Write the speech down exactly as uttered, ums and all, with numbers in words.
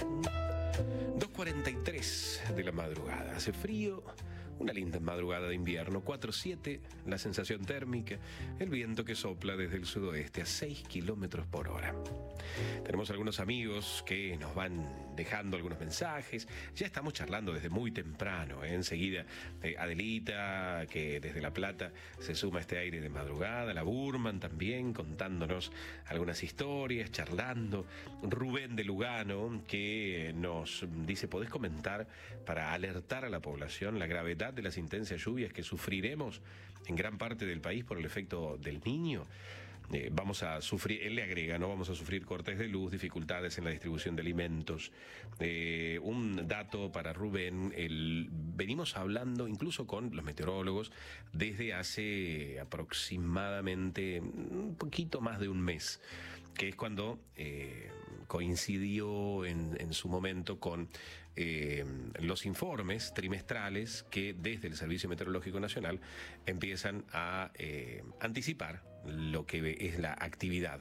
dos cuarenta y tres de la madrugada. Hace frío, una linda madrugada de invierno. cuatro siete, la sensación térmica, el viento que sopla desde el sudoeste a seis kilómetros por hora. Tenemos algunos amigos que nos van dejando algunos mensajes. Ya estamos charlando desde muy temprano, ¿eh? Enseguida eh, Adelita, que desde La Plata se suma a este aire de madrugada. La Burman también contándonos algunas historias, charlando. Rubén de Lugano, que nos dice: ¿podés comentar para alertar a la población la gravedad de las intensas lluvias que sufriremos en gran parte del país por el efecto del Niño? Eh, vamos a sufrir, él le agrega, ¿no? Vamos a sufrir cortes de luz, dificultades en la distribución de alimentos. Eh, un dato para Rubén: el, venimos hablando incluso con los meteorólogos desde hace aproximadamente un poquito más de un mes, que es cuando eh, coincidió en, en su momento con eh, los informes trimestrales que desde el Servicio Meteorológico Nacional empiezan a eh, anticipar lo que es la actividad